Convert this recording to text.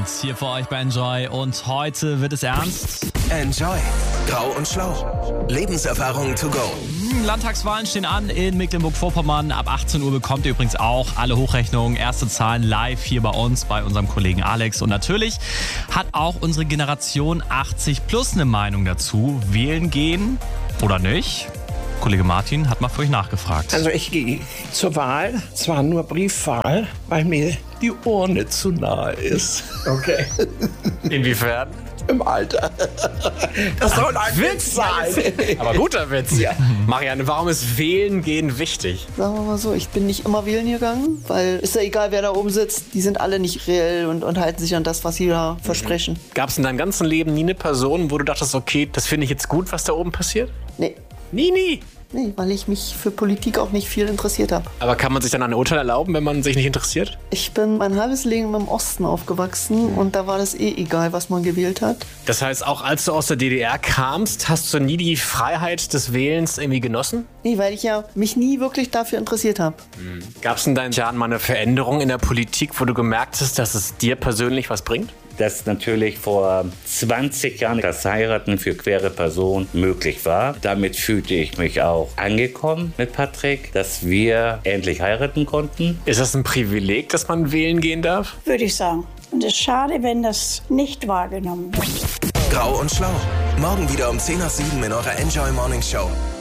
hier für euch bei Enjoy und heute wird es ernst. Enjoy. Grau und Schlau. Lebenserfahrung to go. Landtagswahlen stehen an in Mecklenburg-Vorpommern. Ab 18 Uhr bekommt ihr übrigens auch alle Hochrechnungen, erste Zahlen live hier bei uns, bei unserem Kollegen Alex. Und natürlich hat auch unsere Generation 80 plus eine Meinung dazu. Wählen gehen oder nicht? Kollege Martin hat mal für euch nachgefragt. Also ich gehe zur Wahl, zwar nur Briefwahl, weil mir die Urne zu nahe ist. Okay. Inwiefern? Im Alter. Das soll ein Witz sein. Aber guter Witz. Ja. Marianne, warum ist Wählen gehen wichtig? Sagen wir mal so, ich bin nicht immer wählen gegangen, weil ist ja egal, wer da oben sitzt, die sind alle nicht reell und halten sich an das, was sie da versprechen. Gab es in deinem ganzen Leben nie eine Person, wo du dachtest, okay, das finde ich jetzt gut, was da oben passiert? Nee. Nie. Nee, weil ich mich für Politik auch nicht viel interessiert habe. Aber kann man sich dann ein Urteil erlauben, wenn man sich nicht interessiert? Ich bin mein halbes Leben im Osten aufgewachsen und da war das egal, was man gewählt hat. Das heißt, auch als du aus der DDR kamst, hast du nie die Freiheit des Wählens irgendwie genossen? Nee, weil ich ja mich nie wirklich dafür interessiert habe. Gab es in deinen Jahren mal eine Veränderung in der Politik, wo du gemerkt hast, dass es dir persönlich was bringt? Dass natürlich vor 20 Jahren das Heiraten für queere Personen möglich war. Damit fühlte ich mich auch angekommen mit Patrick, dass wir endlich heiraten konnten. Ist das ein Privileg, dass man wählen gehen darf? Würde ich sagen. Und es ist schade, wenn das nicht wahrgenommen wird. Grau und Schlau. Morgen wieder um 10 nach 7 in eurer Enjoy Morning Show.